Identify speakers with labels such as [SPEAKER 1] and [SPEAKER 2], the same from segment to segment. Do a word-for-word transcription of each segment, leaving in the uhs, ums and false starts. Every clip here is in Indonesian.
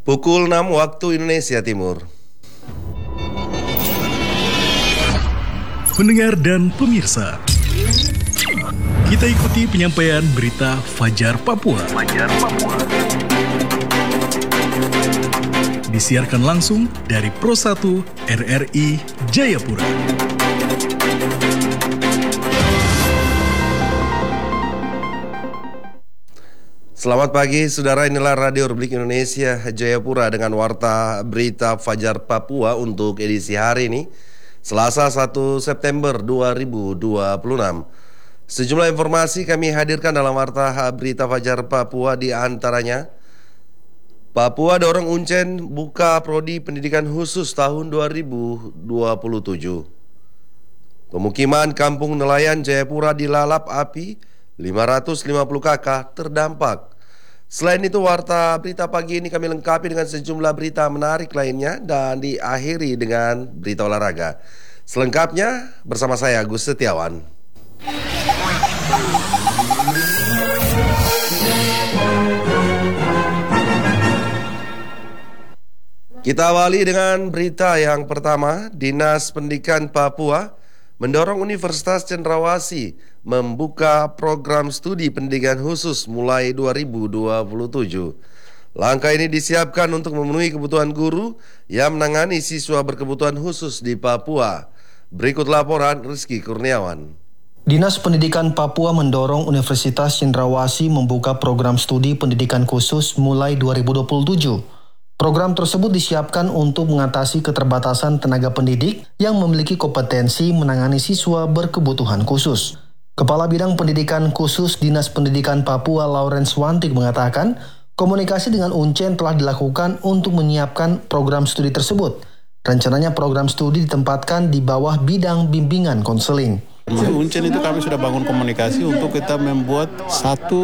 [SPEAKER 1] Pukul enam waktu Indonesia Timur.
[SPEAKER 2] Pendengar dan pemirsa, kita ikuti penyampaian berita Fajar Papua. Fajar Papua. Disiarkan langsung dari Pro satu R R I Jayapura.
[SPEAKER 1] Selamat pagi, saudara. Inilah Radio Republik Indonesia Jayapura dengan warta berita Fajar Papua untuk edisi hari ini, Selasa satu September dua ribu dua puluh enam. Sejumlah informasi kami hadirkan dalam warta berita Fajar Papua, di antaranya Papua dorong Uncen buka prodi pendidikan khusus tahun dua ribu dua puluh tujuh. Pemukiman Kampung Nelayan Jayapura dilalap api, lima ratus lima puluh kakak terdampak. Selain itu, warta berita pagi ini kami lengkapi dengan sejumlah berita menarik lainnya dan diakhiri dengan berita olahraga. Selengkapnya bersama saya Agus Setiawan. Kita awali dengan berita yang pertama. Dinas Pendidikan Papua mendorong Universitas Cendrawasih membuka program studi pendidikan khusus mulai dua ribu dua puluh tujuh. Langkah ini disiapkan untuk memenuhi kebutuhan guru yang menangani siswa berkebutuhan khusus di Papua. Berikut laporan Rizky Kurniawan.
[SPEAKER 3] Dinas Pendidikan Papua mendorong Universitas Cendrawasih membuka program studi pendidikan khusus mulai dua ribu dua puluh tujuh. Program tersebut disiapkan untuk mengatasi keterbatasan tenaga pendidik yang memiliki kompetensi menangani siswa berkebutuhan khusus. Kepala Bidang Pendidikan Khusus Dinas Pendidikan Papua Lawrence Wantik mengatakan, komunikasi dengan Uncen telah dilakukan untuk menyiapkan program studi tersebut. Rencananya program studi ditempatkan di bawah bidang bimbingan konseling.
[SPEAKER 4] Uncen itu kami sudah bangun komunikasi untuk kita membuat satu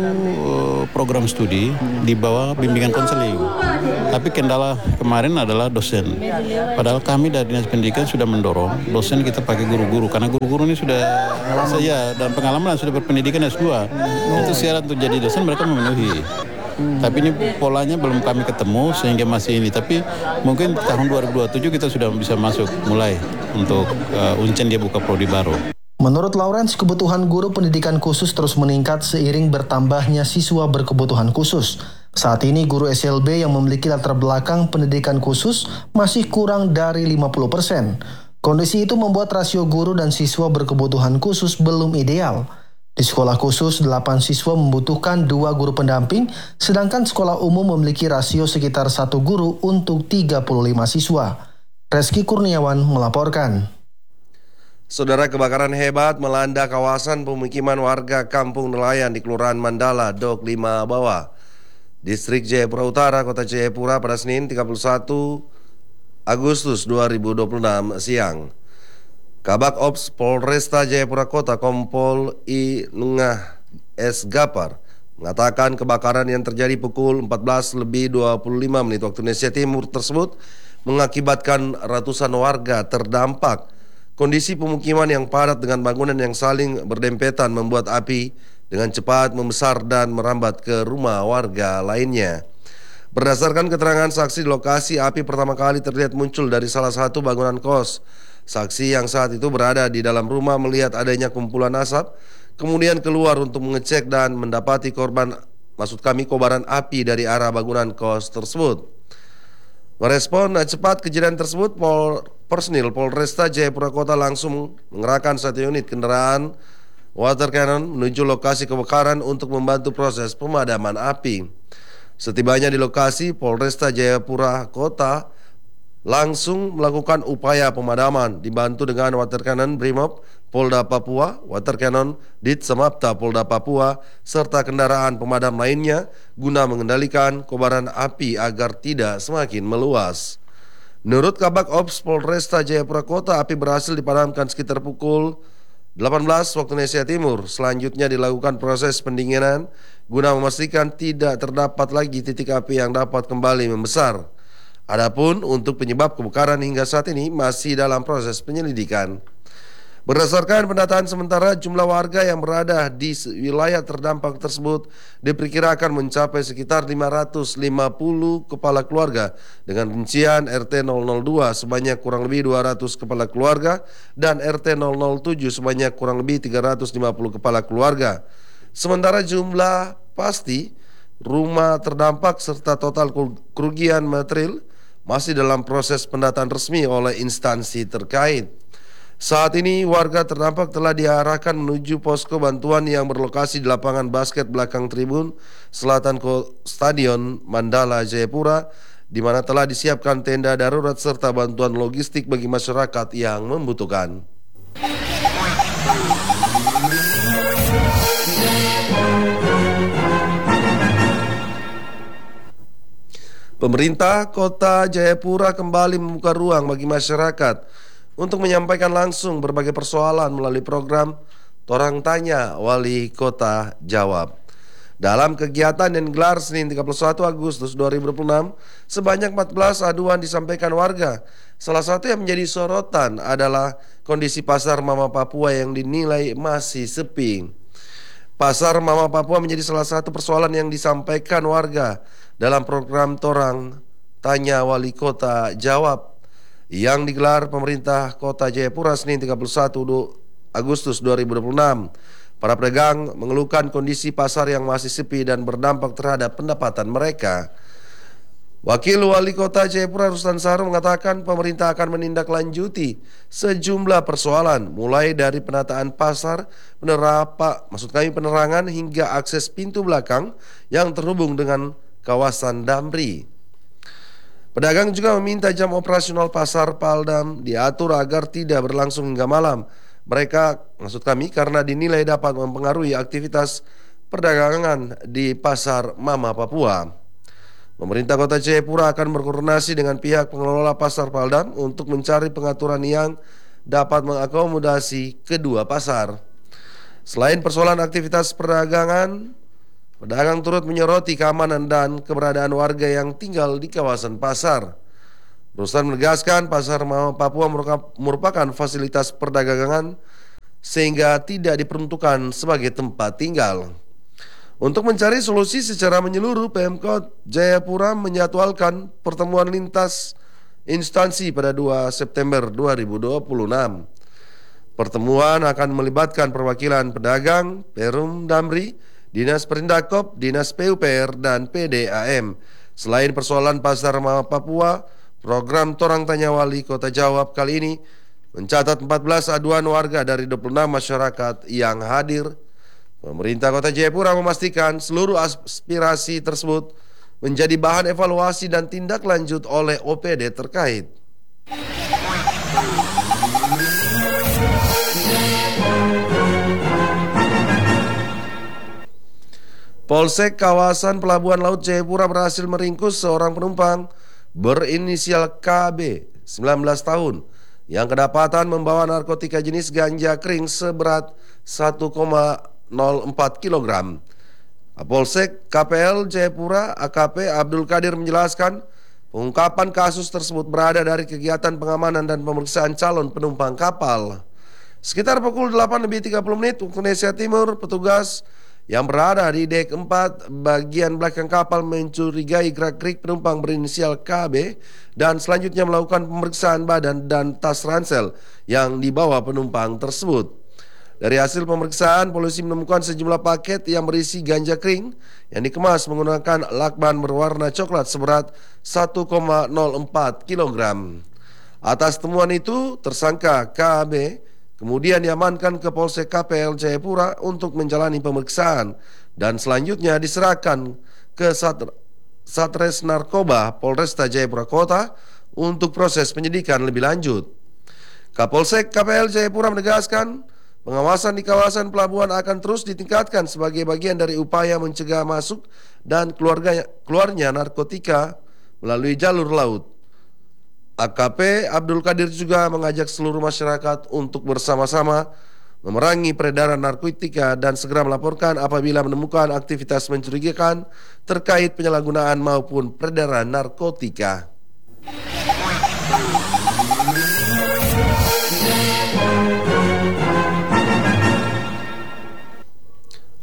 [SPEAKER 4] program studi di bawah bimbingan konseling. Tapi kendala kemarin adalah dosen. Padahal kami dari Dinas Pendidikan sudah mendorong dosen kita pakai guru-guru. Karena guru-guru ini sudah saya dan pengalaman sudah berpendidikan S dua. Itu syarat untuk jadi dosen mereka memenuhi. Tapi ini polanya belum kami ketemu sehingga masih ini. Tapi mungkin tahun dua ribu dua puluh tujuh kita sudah bisa masuk mulai untuk uh, Uncen dia buka prodi baru.
[SPEAKER 3] Menurut Lawrence, kebutuhan guru pendidikan khusus terus meningkat seiring bertambahnya siswa berkebutuhan khusus. Saat ini guru S L B yang memiliki latar belakang pendidikan khusus masih kurang dari lima puluh persen. Kondisi itu membuat rasio guru dan siswa berkebutuhan khusus belum ideal. Di sekolah khusus, delapan siswa membutuhkan dua guru pendamping, sedangkan sekolah umum memiliki rasio sekitar satu guru untuk tiga puluh lima siswa. Rizky Kurniawan melaporkan.
[SPEAKER 1] Saudara, kebakaran hebat melanda kawasan pemukiman warga Kampung Nelayan di Kelurahan Mandala, Dok lima Bawah, Distrik Jayapura Utara, Kota Jayapura pada Senin tiga puluh satu Agustus dua ribu dua puluh enam siang. Kabak Ops Polresta Jayapura Kota Kompol I Nengah S. Gapar mengatakan kebakaran yang terjadi pukul empat belas lebih dua puluh lima menit waktu Indonesia Timur tersebut mengakibatkan ratusan warga terdampak. Kondisi pemukiman yang padat dengan bangunan yang saling berdempetan membuat api dengan cepat membesar dan merambat ke rumah warga lainnya. Berdasarkan keterangan saksi di lokasi, api pertama kali terlihat muncul dari salah satu bangunan kos. Saksi yang saat itu berada di dalam rumah melihat adanya kumpulan asap, kemudian keluar untuk mengecek dan mendapati korban, maksud kami kobaran api dari arah bangunan kos tersebut. Merespon cepat kejadian tersebut, Pol, personil Polresta Jayapura Kota langsung mengerahkan satu unit kendaraan water cannon menuju lokasi kebakaran untuk membantu proses pemadaman api. Setibanya di lokasi, Polresta Jayapura Kota langsung melakukan upaya pemadaman dibantu dengan water cannon Brimob Polda Papua, water cannon Dit Samapta Polda Papua, serta kendaraan pemadam lainnya guna mengendalikan kobaran api agar tidak semakin meluas. Menurut Kabak Ops Polresta Jayapura Kota, api berhasil dipadamkan sekitar pukul delapan belas waktu Indonesia Timur. Selanjutnya dilakukan proses pendinginan guna memastikan tidak terdapat lagi titik api yang dapat kembali membesar. Adapun untuk penyebab kebakaran hingga saat ini masih dalam proses penyelidikan. Berdasarkan pendataan sementara, jumlah warga yang berada di wilayah terdampak tersebut diperkirakan mencapai sekitar lima ratus lima puluh kepala keluarga dengan rincian R T nol nol dua sebanyak kurang lebih dua ratus kepala keluarga dan R T nol nol tujuh sebanyak kurang lebih tiga ratus lima puluh kepala keluarga. Sementara jumlah pasti rumah terdampak serta total kerugian material masih dalam proses pendataan resmi oleh instansi terkait. Saat ini warga terdampak telah diarahkan menuju posko bantuan yang berlokasi di lapangan basket belakang tribun selatan Stadion Mandala Jayapura, di mana telah disiapkan tenda darurat serta bantuan logistik bagi masyarakat yang membutuhkan. Pemerintah Kota Jayapura kembali membuka ruang bagi masyarakat untuk menyampaikan langsung berbagai persoalan melalui program Torang Tanya Wali Kota Jawab. Dalam kegiatan yang digelar Senin tiga puluh satu Agustus dua ribu dua puluh enam, sebanyak empat belas aduan disampaikan warga. Salah satu yang menjadi sorotan adalah kondisi pasar Mama Papua yang dinilai masih sepi. Pasar Mama Papua menjadi salah satu persoalan yang disampaikan warga dalam program Torang Tanya Wali Kota Jawab yang digelar pemerintah Kota Jayapura Senin tiga puluh satu Agustus dua ribu dua puluh enam. Para pedagang mengeluhkan kondisi pasar yang masih sepi dan berdampak terhadap pendapatan mereka. Wakil Wali Kota Jayapura Rustan Saru mengatakan pemerintah akan menindaklanjuti sejumlah persoalan mulai dari penataan pasar, penerapa, maksud kami penerangan hingga akses pintu belakang yang terhubung dengan kawasan Damri. Pedagang juga meminta jam operasional pasar Paldam diatur agar tidak berlangsung hingga malam. Mereka, maksud kami, karena dinilai dapat mempengaruhi aktivitas perdagangan di pasar Mama Papua. Pemerintah Kota Jayapura akan berkoordinasi dengan pihak pengelola pasar Paldam untuk mencari pengaturan yang dapat mengakomodasi kedua pasar. Selain persoalan aktivitas perdagangan, pedagang turut menyoroti keamanan dan keberadaan warga yang tinggal di kawasan pasar. Rustan menegaskan pasar Mama Papua merupakan fasilitas perdagangan sehingga tidak diperuntukkan sebagai tempat tinggal. Untuk mencari solusi secara menyeluruh, Pemkot Jayapura menjadwalkan pertemuan lintas instansi pada dua September dua ribu dua puluh enam. Pertemuan akan melibatkan perwakilan pedagang, Perum Damri, Dinas Perindakop, Dinas P U P R, dan P D A M. Selain persoalan pasar Mama Papua, program Torang Tanya Wali Kota Jawab kali ini mencatat empat belas aduan warga dari dua puluh enam masyarakat yang hadir. Pemerintah Kota Jayapura memastikan seluruh aspirasi tersebut menjadi bahan evaluasi dan tindak lanjut oleh O P D terkait. Polsek kawasan Pelabuhan Laut Jayapura berhasil meringkus seorang penumpang berinisial K B, sembilan belas tahun, yang kedapatan membawa narkotika jenis ganja kering seberat satu koma nol empat kilogram. Polsek K P L Jayapura A K P Abdul Qadir menjelaskan pengungkapan kasus tersebut berada dari kegiatan pengamanan dan pemeriksaan calon penumpang kapal. Sekitar pukul delapan lebih tiga puluh menit waktu Indonesia Timur, petugas yang berada di dek empat bagian belakang kapal mencurigai gerak-gerik penumpang berinisial K B dan selanjutnya melakukan pemeriksaan badan dan tas ransel yang dibawa penumpang tersebut. Dari hasil pemeriksaan, polisi menemukan sejumlah paket yang berisi ganja kering yang dikemas menggunakan lakban berwarna coklat seberat satu koma nol empat kilogram. Atas temuan itu, tersangka K B kemudian diamankan ke Polsek K P L Jayapura untuk menjalani pemeriksaan dan selanjutnya diserahkan ke Satres Narkoba Polresta Jayapura Kota untuk proses penyidikan lebih lanjut. Kapolsek K P L Jayapura menegaskan pengawasan di kawasan pelabuhan akan terus ditingkatkan sebagai bagian dari upaya mencegah masuk dan keluarga, keluarnya narkotika melalui jalur laut. A K P Abdul Qadir juga mengajak seluruh masyarakat untuk bersama-sama memerangi peredaran narkotika dan segera melaporkan apabila menemukan aktivitas mencurigakan terkait penyalahgunaan maupun peredaran narkotika.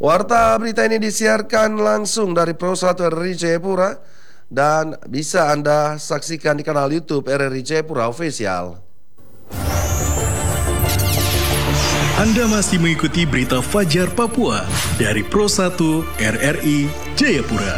[SPEAKER 1] Warta berita ini disiarkan langsung dari Pro satu R R I Jayapura dan bisa Anda saksikan di kanal YouTube R R I Jayapura Official.
[SPEAKER 2] Anda masih mengikuti berita Fajar Papua dari Pro satu R R I Jayapura.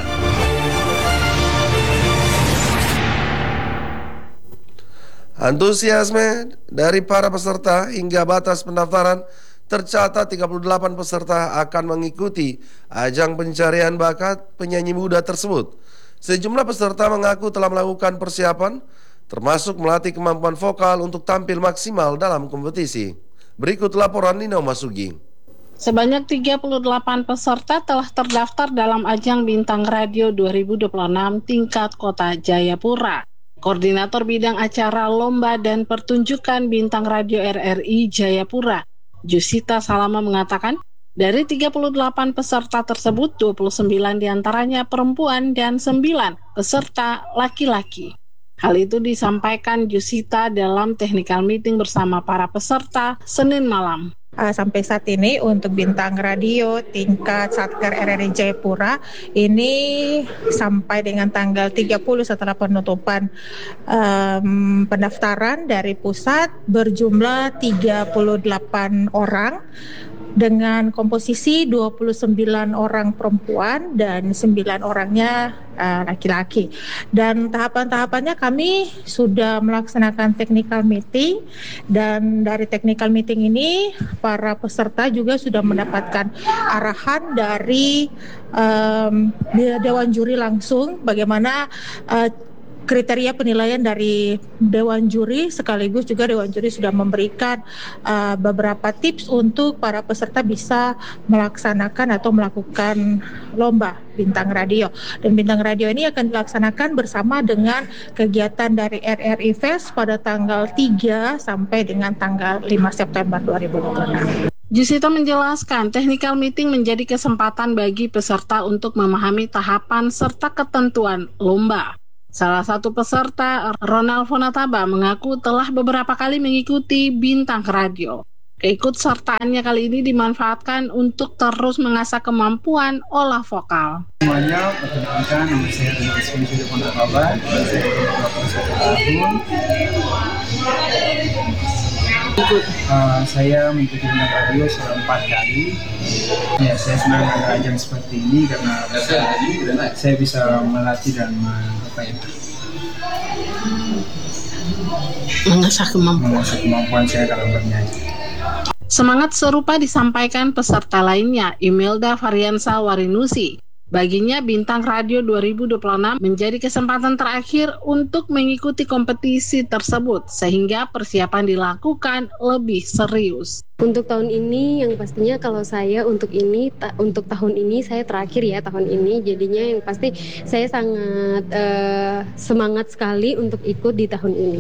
[SPEAKER 1] Antusiasme dari para peserta hingga batas pendaftaran tercatat tiga puluh delapan peserta akan mengikuti ajang pencarian bakat penyanyi muda tersebut. Sejumlah peserta mengaku telah melakukan persiapan termasuk melatih kemampuan vokal untuk tampil maksimal dalam kompetisi. Berikut laporan Nino Masugi.
[SPEAKER 5] Sebanyak tiga puluh delapan peserta telah terdaftar dalam ajang Bintang Radio dua ribu dua puluh enam tingkat Kota Jayapura. Koordinator Bidang Acara Lomba dan Pertunjukan Bintang Radio R R I Jayapura, Jusita Salama mengatakan, dari tiga puluh delapan peserta tersebut, dua puluh sembilan diantaranya perempuan dan sembilan peserta laki-laki. Hal itu disampaikan Jusita dalam technical meeting bersama para peserta Senin malam.
[SPEAKER 6] Uh, sampai saat ini untuk Bintang Radio tingkat Satker R R I Jayapura ini sampai dengan tanggal tiga puluh setelah penutupan um, pendaftaran dari pusat berjumlah tiga puluh delapan orang dengan komposisi dua puluh sembilan orang perempuan dan sembilan orangnya uh, laki-laki. Dan tahapan-tahapannya kami sudah melaksanakan technical meeting, dan dari technical meeting ini para peserta juga sudah mendapatkan arahan dari um, Dewan Juri langsung bagaimana uh, kriteria penilaian dari Dewan Juri, sekaligus juga Dewan Juri sudah memberikan uh, beberapa tips untuk para peserta bisa melaksanakan atau melakukan lomba Bintang Radio. Dan Bintang Radio ini akan dilaksanakan bersama dengan kegiatan dari R R I Fest pada tanggal tiga sampai dengan tanggal lima September dua ribu dua puluh enam.
[SPEAKER 5] Jusita menjelaskan, technical meeting menjadi kesempatan bagi peserta untuk memahami tahapan serta ketentuan lomba. Salah satu peserta, Ronald Fonataba, mengaku telah beberapa kali mengikuti Bintang Radio. Keikutsertaannya kali ini dimanfaatkan untuk terus mengasah kemampuan olah vokal.
[SPEAKER 7] Semuanya, perkenalkan, nama saya Ronald Fonataba, saya dua puluh satu tahun. Uh, saya mengikuti Bintang Radio selama empat kali. Ya, saya senang ada ajang seperti ini karena saya bisa melatih dan apa ya,
[SPEAKER 5] mengasah kemampuan.
[SPEAKER 7] mengasah kemampuan saya dalam bernyanyi.
[SPEAKER 5] Semangat serupa disampaikan peserta lainnya, Imelda Variansa Warinusi. Baginya, Bintang Radio dua ribu dua puluh enam menjadi kesempatan terakhir untuk mengikuti kompetisi tersebut, sehingga persiapan dilakukan lebih serius.
[SPEAKER 8] Untuk tahun ini, yang pastinya kalau saya untuk ini, ta- untuk tahun ini saya terakhir ya tahun ini, jadinya yang pasti saya sangat uh, semangat sekali untuk ikut di tahun ini.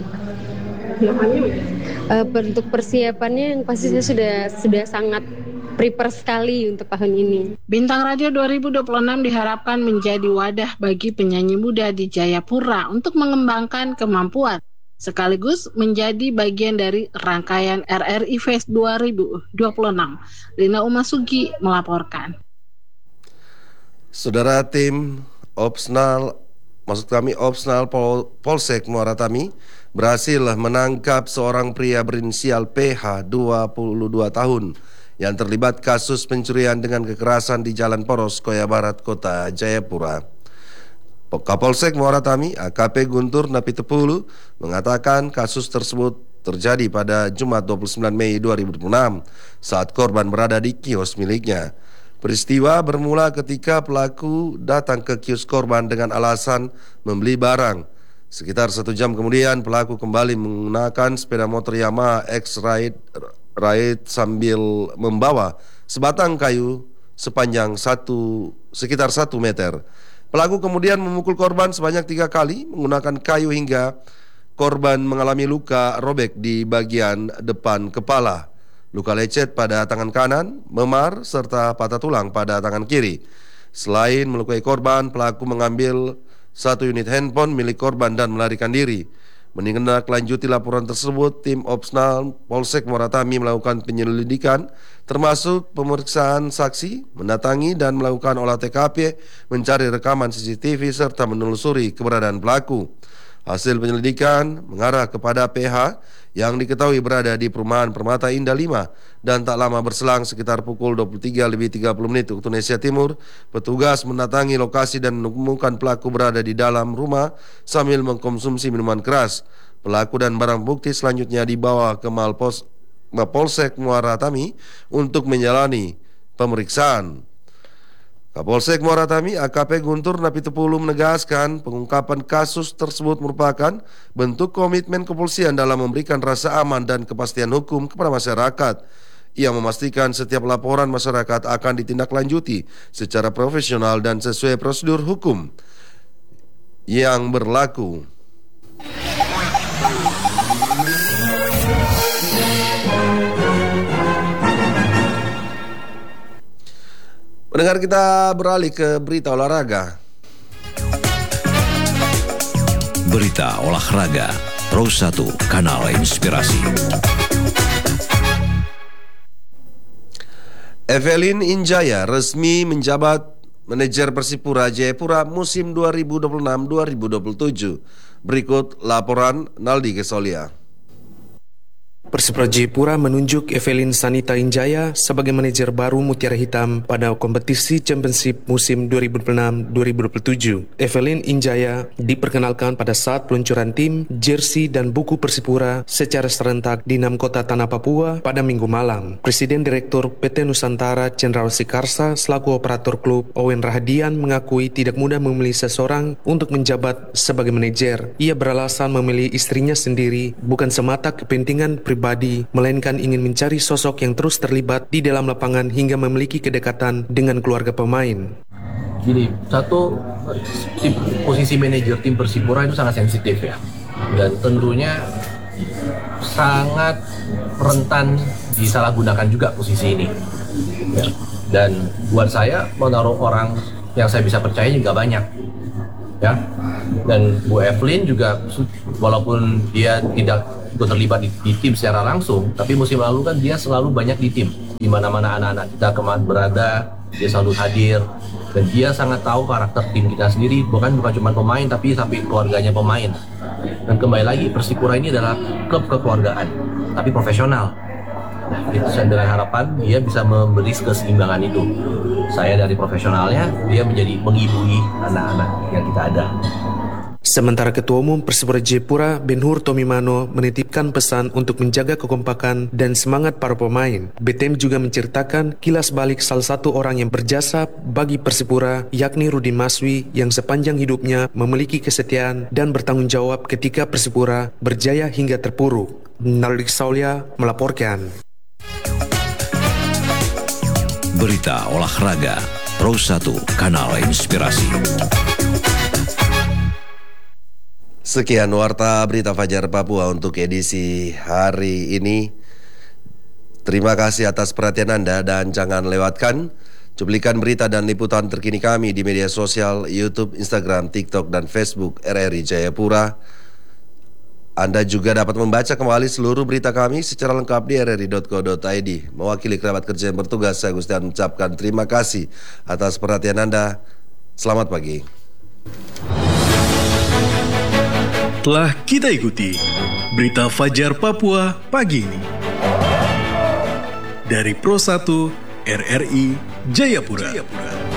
[SPEAKER 8] Uh, untuk persiapannya yang pasti saya sudah sudah sangat prepare sekali untuk tahun ini.
[SPEAKER 5] Bintang Radio dua ribu dua puluh enam diharapkan menjadi wadah bagi penyanyi muda di Jayapura untuk mengembangkan kemampuan, sekaligus menjadi bagian dari rangkaian R R I Fest dua ribu dua puluh enam. Lina Umasugi melaporkan.
[SPEAKER 1] Saudara, tim Opsnal, maksud kami Opsnal Pol- Polsek Muara Tami berhasil menangkap seorang pria berinisial P H, dua puluh dua tahun, yang terlibat kasus pencurian dengan kekerasan di Jalan Poros, Koya Barat, Kota Jayapura. Kapolsek Muara Tami, A K P Guntur Napitepulu, mengatakan kasus tersebut terjadi pada Jumat dua puluh sembilan Mei dua ribu dua puluh enam saat korban berada di kios miliknya. Peristiwa bermula ketika pelaku datang ke kios korban dengan alasan membeli barang. Sekitar satu jam kemudian pelaku kembali menggunakan sepeda motor Yamaha X-Ride Ride sambil membawa sebatang kayu sepanjang satu sekitar satu meter. Pelaku kemudian memukul korban sebanyak tiga kali menggunakan kayu hingga korban mengalami luka robek di bagian depan kepala, luka lecet pada tangan kanan, memar, serta patah tulang pada tangan kiri. Selain melukai korban, pelaku mengambil satu unit handphone milik korban dan melarikan diri. Menindaklanjuti laporan tersebut, tim Opsnal Polsek Muara Tami melakukan penyelidikan termasuk pemeriksaan saksi, mendatangi dan melakukan olah T K P, mencari rekaman C C T V serta menelusuri keberadaan pelaku. Hasil penyelidikan mengarah kepada P H yang diketahui berada di perumahan Permata Indah lima dan tak lama berselang sekitar pukul dua puluh tiga lebih tiga puluh menit waktu Indonesia Timur, petugas mendatangi lokasi dan menemukan pelaku berada di dalam rumah sambil mengkonsumsi minuman keras. Pelaku dan barang bukti selanjutnya dibawa ke Malpos, Mapolsek Muara Tami untuk menjalani pemeriksaan. Kapolsek Muara Tami A K P Guntur Napitupulu menegaskan pengungkapan kasus tersebut merupakan bentuk komitmen kepolisian dalam memberikan rasa aman dan kepastian hukum kepada masyarakat. Ia memastikan setiap laporan masyarakat akan ditindaklanjuti secara profesional dan sesuai prosedur hukum yang berlaku. Pendengar, kita beralih ke berita olahraga.
[SPEAKER 9] Berita olahraga Pro satu Kanal Inspirasi.
[SPEAKER 1] Evelyn Injaya resmi menjabat manajer Persipura Jayapura musim dua ribu dua puluh enam dua ribu dua puluh tujuh. Berikut laporan Naldi Gesolia.
[SPEAKER 10] Persipura Jayapura menunjuk Evelyn Sanita Injaya sebagai manajer baru Mutiara Hitam pada kompetisi Championship musim dua ribu dua puluh enam dua ribu dua puluh tujuh. Evelyn Injaya diperkenalkan pada saat peluncuran tim, jersey dan buku Persipura secara serentak di enam kota tanah Papua pada Minggu malam. Presiden Direktur P T Nusantara Cendrawasih Karsa selaku operator klub Owen Rahadian mengakui tidak mudah memilih seseorang untuk menjabat sebagai manajer. Ia beralasan memilih istrinya sendiri bukan semata kepentingan pribadi pribadi, melainkan ingin mencari sosok yang terus terlibat di dalam lapangan hingga memiliki kedekatan dengan keluarga pemain.
[SPEAKER 11] Gini, satu, tim, posisi manajer tim Persipura itu sangat sensitif ya, dan tentunya sangat rentan disalahgunakan juga posisi ini. Ya. Dan buat saya menaruh orang yang saya bisa percaya juga banyak. Ya, dan Bu Evelyn juga walaupun dia tidak terlibat di, di tim secara langsung, tapi musim lalu kan dia selalu banyak di tim, di mana-mana anak-anak kita kemana berada, dia selalu hadir, dan dia sangat tahu karakter tim kita sendiri, bukan bukan cuma pemain tapi tapi keluarganya pemain. Dan kembali lagi, Persipura ini adalah klub kekeluargaan, tapi profesional. Nah, itu dengan harapan dia bisa memberi keseimbangan itu. Saya dari profesionalnya, dia menjadi mengibui anak-anak yang kita ada.
[SPEAKER 10] Sementara Ketua Umum Persipura Jayapura, Ben-Hur Tomimano, menitipkan pesan untuk menjaga kekompakan dan semangat para pemain. B T M juga menceritakan kilas balik salah satu orang yang berjasa bagi Persipura, yakni Rudi Maswi, yang sepanjang hidupnya memiliki kesetiaan dan bertanggung jawab ketika Persipura berjaya hingga terpuruk. Naldi Saulia melaporkan.
[SPEAKER 9] Berita olahraga Pro satu Kanal Inspirasi.
[SPEAKER 1] Sekian Warta Berita Fajar Papua untuk edisi hari ini. Terima kasih atas perhatian Anda dan jangan lewatkan cuplikan berita dan liputan terkini kami di media sosial YouTube, Instagram, TikTok, dan Facebook R R I Jayapura. Anda juga dapat membaca kembali seluruh berita kami secara lengkap di r r i dot co dot i d. Mewakili kerabat kerja yang bertugas, saya Gustian mengucapkan terima kasih atas perhatian Anda. Selamat pagi.
[SPEAKER 2] Telah kita ikuti Berita Fajar Papua pagi ini dari Pro satu R R I Jayapura. Jayapura.